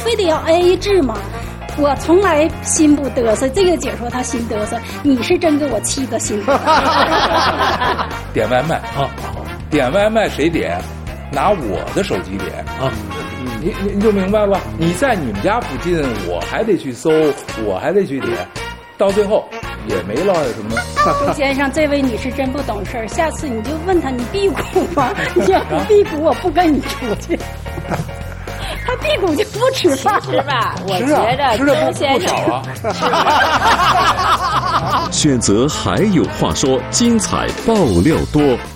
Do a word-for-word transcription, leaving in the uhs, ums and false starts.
非得要 A 制吗？我从来心不得瑟，这个姐说她心得瑟，你是真给我气的心得瑟。 点外卖啊，点外卖谁点？拿我的手机点啊，你你你就明白了。你在你们家附近，我还得去搜，我还得去点，到最后也没落下什么。 杜先生，这位女士真不懂事儿，下次你就问她你辟谷吗？你要不辟谷，我不跟你出去。他辟谷就不吃饭是吧？我觉得周先生选择还有话说，精彩爆料多。